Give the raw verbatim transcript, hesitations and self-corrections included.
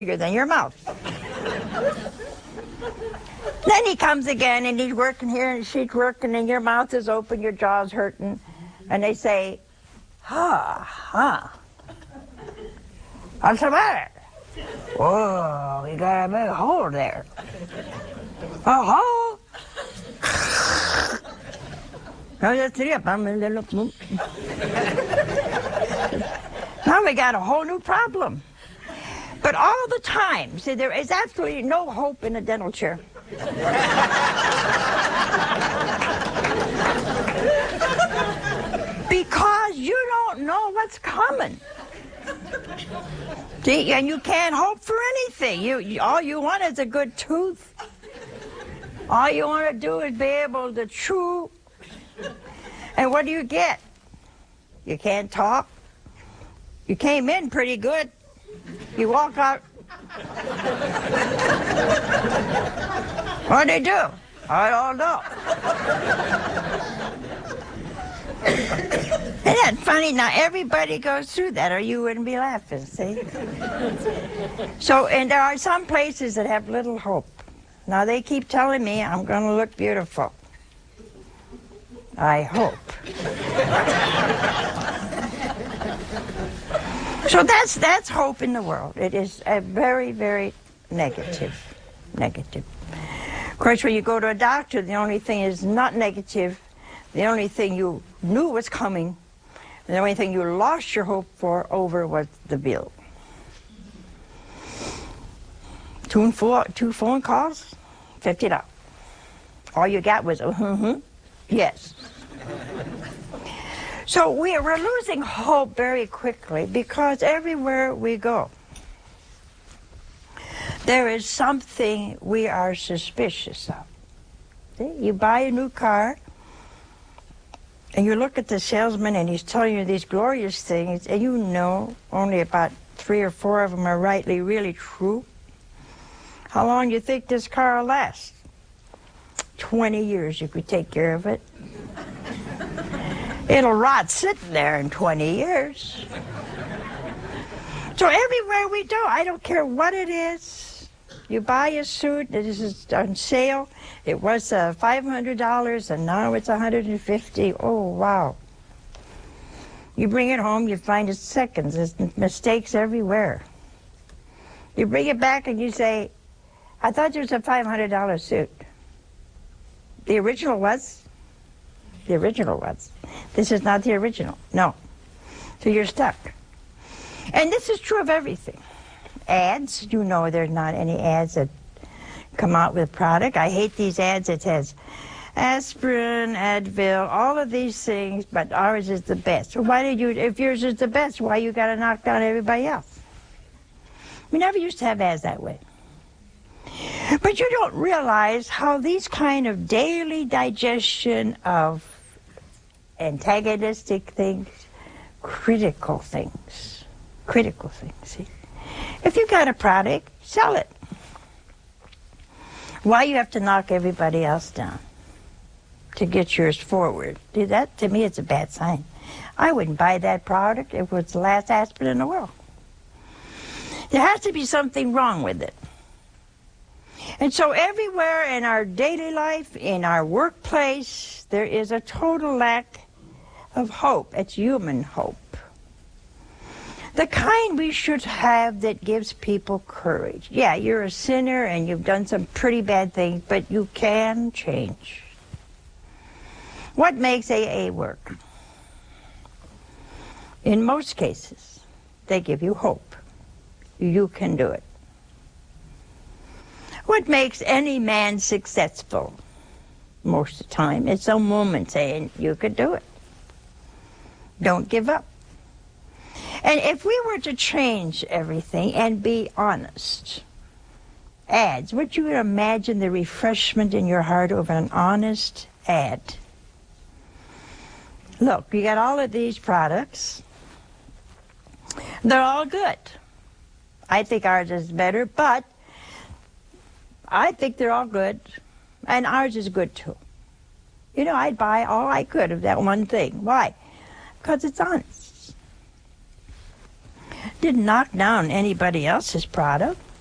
bigger than your mouth. Then he comes again and he's working here and she's working and your mouth is open, your jaw's hurting. And they say, ha, ha. What's the matter? Whoa, we got a big hole there. A hole? Now we got a whole new problem. But all the time, see, there is absolutely no hope in a dental chair. Because you don't know what's coming. See, and you can't hope for anything. You, you, all you want is a good tooth. All you want to do is be able to chew. And what do you get? You can't talk. You came in pretty good. You walk out. What do they do? I don't know. Isn't that funny? Now everybody goes through that or you wouldn't be laughing, see? So, and there are some places that have little hope. Now they keep telling me I'm going to look beautiful. I hope. So that's that's hope in the world. It is a very, very negative, negative. Of course, when you go to a doctor, the only thing is not negative. The only thing you knew was coming, and the only thing you lost your hope for over was the bill. Two, four, two phone calls, fifty dollars. All you got was, uh, mm-hmm, yes. So we are, we're losing hope very quickly because everywhere we go, there is something we are suspicious of. See? You buy a new car, and you look at the salesman, and he's telling you these glorious things, and you know only about three or four of them are rightly, really true. How long do you think this car will last? twenty years, you could take care of it. It'll rot sitting there in twenty years. So everywhere we go, I don't care what it is. You buy a suit, this is on sale. It was uh, five hundred dollars and now it's one hundred fifty dollars. Oh, wow. You bring it home, you find it seconds. There's mistakes everywhere. You bring it back and you say, I thought it was a five hundred dollar suit. The original was? The original was. This is not the original. No. So you're stuck. And this is true of everything. Ads, you know there's not any ads that come out with product. I hate these ads that says aspirin, Advil, all of these things, but ours is the best. So why did you, if yours is the best, why you got to knock down everybody else? We never used to have ads that way. But you don't realize how these kind of daily digestion of antagonistic things, critical things, critical things, see? If you got a product, sell it. Why you have to knock everybody else down to get yours forward? See, that, to me, it's a bad sign. I wouldn't buy that product if it was the last aspirin in the world. There has to be something wrong with it. And so everywhere in our daily life, in our workplace, there is a total lack of hope. It's human hope. The kind we should have that gives people courage. Yeah, you're a sinner and you've done some pretty bad things, but you can change. What makes A A work? In most cases, they give you hope. You can do it. What makes any man successful? Most of the time, it's some woman saying, you could do it. Don't give up. And if we were to change everything and be honest, ads, would you imagine the refreshment in your heart over an honest ad? Look, you got all of these products. They're all good. I think ours is better, but I think they're all good, and ours is good too. You know, I'd buy all I could of that one thing. Why? Because it's honest. Didn't knock down anybody else's product.